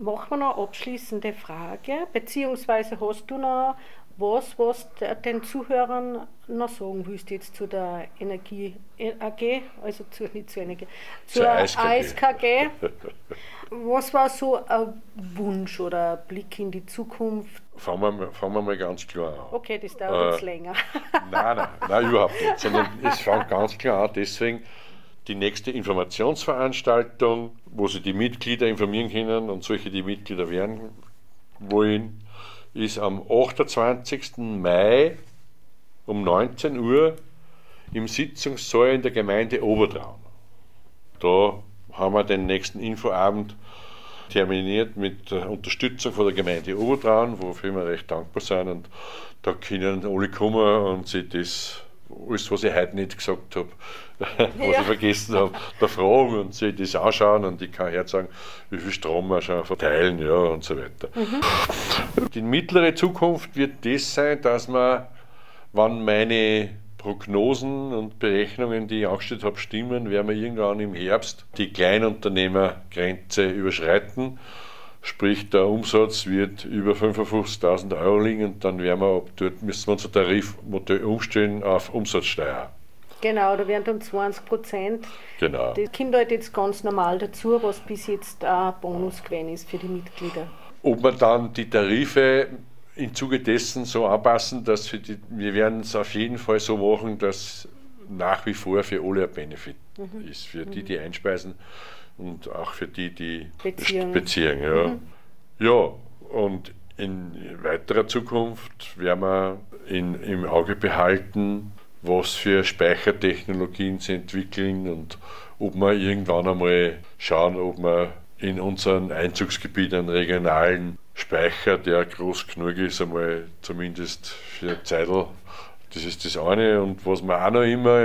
machen wir noch eine abschließende Frage, beziehungsweise hast du noch was den Zuhörern noch sagen willst jetzt zu der Energie AG, also nicht zur Energie, zur ASKG. Was war so ein Wunsch oder ein Blick in die Zukunft? Fangen wir mal ganz klar an. Okay, das dauert jetzt länger. Nein, überhaupt nicht, sondern es fängt ganz klar an, deswegen die nächste Informationsveranstaltung, wo sich die Mitglieder informieren können und solche, die Mitglieder werden wollen, ist am 28. Mai um 19 Uhr im Sitzungssaal in der Gemeinde Obertraun. Da haben wir den nächsten Infoabend terminiert mit der Unterstützung von der Gemeinde Obertraun, wofür wir recht dankbar sind. Und da können alle kommen und sich das, alles, was ich heute nicht gesagt habe, was ich vergessen habe, da fragen und sich das anschauen. Und ich kann heute sagen, wie viel Strom wir schon verteilen, ja, und so weiter. Die mittlere Zukunft wird das sein, dass wir, wenn meine Prognosen und Berechnungen, die ich angestellt habe, stimmen, werden wir irgendwann im Herbst die Kleinunternehmergrenze überschreiten. Sprich, der Umsatz wird über 55.000 Euro liegen und dann werden wir ab dort müssen wir unser Tarifmodell umstellen auf Umsatzsteuer. Genau, da werden dann 20%. Genau. Das kommt halt jetzt ganz normal dazu, was bis jetzt ein Bonus gewesen ist für die Mitglieder. Ob wir dann die Tarife im Zuge dessen so anpassen, dass wir werden es auf jeden Fall so machen, dass nach wie vor für alle ein Benefit ist. Für die einspeisen und auch für die beziehen. Ja. Ja, und in weiterer Zukunft werden wir im Auge behalten, was für Speichertechnologien sie entwickeln und ob wir irgendwann einmal schauen, ob wir in unseren Einzugsgebieten einen regionalen Speicher, der groß genug ist, einmal zumindest für eine Zeitl. Das ist das eine. Und was wir auch noch immer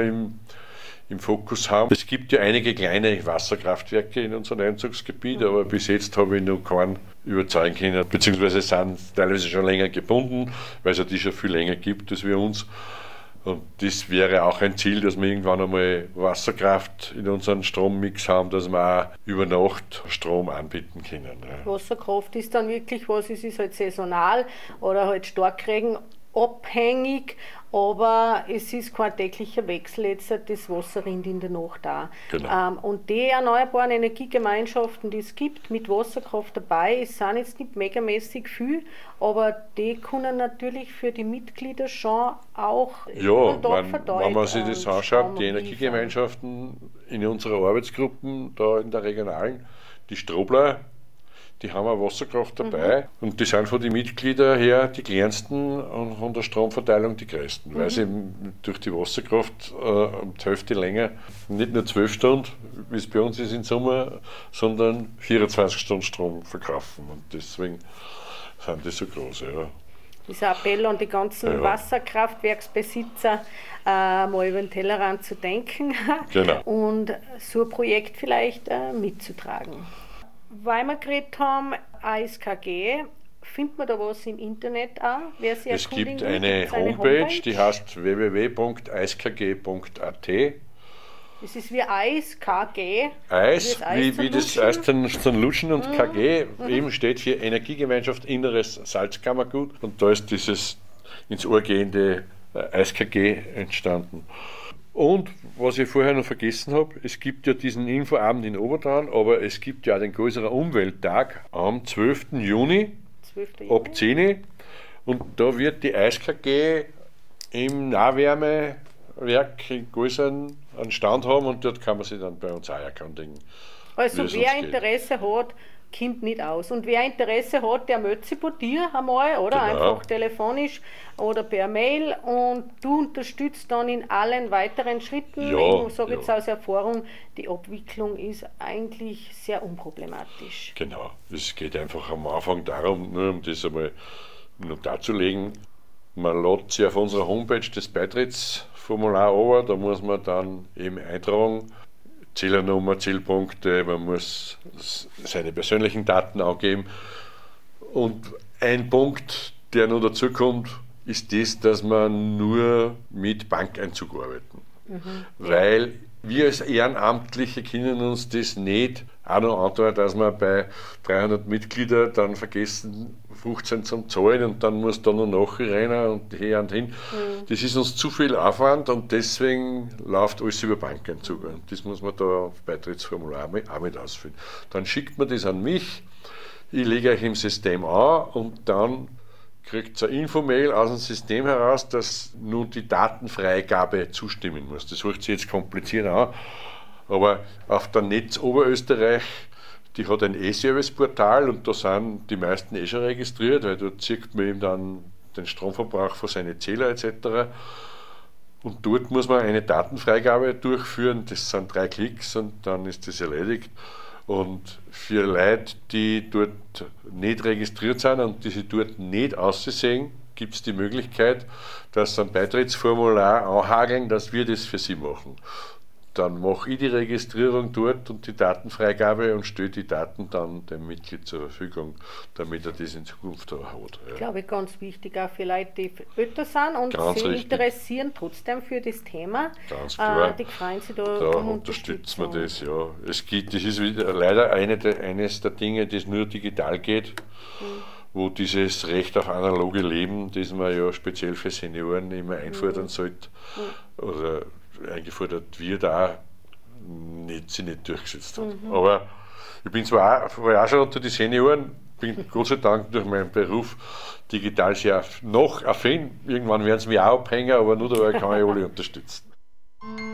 im Fokus haben, es gibt ja einige kleine Wasserkraftwerke in unserem Einzugsgebiet, aber bis jetzt habe ich noch keinen überzeugen können, beziehungsweise sind teilweise schon länger gebunden, weil es ja die schon viel länger gibt als wir uns. Und das wäre auch ein Ziel, dass wir irgendwann einmal Wasserkraft in unserem Strommix haben, dass wir auch über Nacht Strom anbieten können. Ja. Wasserkraft ist dann wirklich was, es ist halt saisonal oder halt starkregenabhängig, aber es ist kein täglicher Wechsel, jetzt das Wasser rinnt in der Nacht auch. Genau. Und die erneuerbaren Energiegemeinschaften, die es gibt, mit Wasserkraft dabei, es sind jetzt nicht megamäßig viel, aber die können natürlich für die Mitglieder schon auch wenn man sich das anschaut, die Energiegemeinschaften in unserer Arbeitsgruppen, da in der regionalen, die Strobler, die haben eine Wasserkraft dabei und die sind von den Mitgliedern her die kleinsten und von der Stromverteilung die größten, weil sie durch die Wasserkraft um die Hälfte länger, nicht nur 12 Stunden, wie es bei uns ist im Sommer, sondern 24 Stunden Strom verkaufen und deswegen sind die so groß. Ja. Dieser Appell an die ganzen Wasserkraftwerksbesitzer, mal über den Tellerrand zu denken und so ein Projekt vielleicht mitzutragen. Weil wir geredet haben, ASKG, findet man da was im Internet auch? Es gibt eine Homepage, die heißt www.aiskg.at. Das ist wie ASKG. Eis, wie das Eis zum Lutschen und KG eben steht für Energiegemeinschaft Inneres Salzkammergut und da ist dieses ins Ohr gehende ASKG entstanden. Und was ich vorher noch vergessen habe, es gibt ja diesen Infoabend in Obertraun, aber es gibt ja auch den größeren Umwelttag am 12. Juni ab 10 Uhr und da wird die ASKG im Nahwärmewerk in Gäusern einen Stand haben und dort kann man sich dann bei uns auch erkundigen. Also wer Interesse hat, kommt nicht aus. Und wer Interesse hat, der meldet sich bei dir einmal, oder? Genau. Einfach telefonisch oder per Mail und du unterstützt dann in allen weiteren Schritten. Ich sage jetzt aus Erfahrung, die Abwicklung ist eigentlich sehr unproblematisch. Genau, es geht einfach am Anfang darum, nur um das einmal noch darzulegen, man lädt sich auf unserer Homepage das Beitrittsformular runter, da muss man dann eben eintragen, Zählernummer, Zählpunkte, man muss seine persönlichen Daten angeben. Und ein Punkt, der noch dazu kommt, ist das, dass man nur mit Bankeinzug arbeiten. Weil wir als Ehrenamtliche können uns das nicht auch noch antun, dass wir bei 300 Mitgliedern dann vergessen, 15 zum Zahlen und dann muss da noch nachrennen und her und hin. Das ist uns zu viel Aufwand und deswegen läuft alles über Bankeinzug. Und das muss man da auf Beitrittsformular auch mit ausfüllen. Dann schickt man das an mich, ich lege euch im System an und dann kriegt eine Infomail aus dem System heraus, dass nun die Datenfreigabe zustimmen muss. Das hört sich jetzt kompliziert an, aber auf der Netz Oberösterreich, die hat ein E-Service-Portal und da sind die meisten schon registriert, weil dort sieht man eben dann den Stromverbrauch von seinen Zähler etc. Und dort muss man eine Datenfreigabe durchführen, das sind 3 Klicks und dann ist das erledigt. Und für Leute, die dort nicht registriert sind und die sich dort nicht aussehen, gibt es die Möglichkeit, dass sie ein Beitrittsformular anhageln, dass wir das für sie machen. Dann mache ich die Registrierung dort und die Datenfreigabe und stelle die Daten dann dem Mitglied zur Verfügung, damit er das in Zukunft auch hat. Ich glaube, ganz wichtig auch für Leute, die älter sind und Ganz sich richtig. interessieren trotzdem für das Thema. Ganz klar. Die freuen sich da unterstützen wir das, ja. Das ist leider eines der Dinge, das nur digital geht, wo dieses Recht auf analoge Leben, das man ja speziell für Senioren immer einfordern sollte, oder eingefordert wird, auch sich nicht durchgesetzt hat. Aber ich bin war auch schon unter die Senioren, bin Gott sei Dank durch meinen Beruf digital sehr noch affin. Irgendwann werden sie mich auch abhängen, aber nur dabei kann ich alle unterstützen.